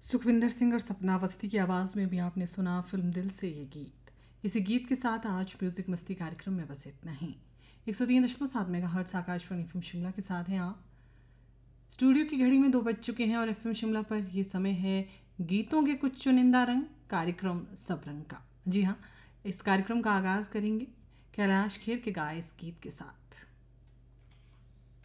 सुखविंदर सिंह और सपना अवस्थी की आवाज़ में भी आपने सुना फिल्म दिल से ये गीत। इसी गीत के साथ आज म्यूजिक मस्ती कार्यक्रम में बस इतना ही। 103.7 मेगाहर्ट्ज़ आकाशवाणी एफएम शिमला के साथ हैं आप। स्टूडियो की घड़ी में 2 बज चुके हैं और एफएम शिमला पर ये समय है गीतों के कुछ चुनिंदा रंग कार्यक्रम सब रंग का। जी हाँ, इस कार्यक्रम का आगाज़ करेंगे कैलाश खेर के गाए इस गीत के साथ।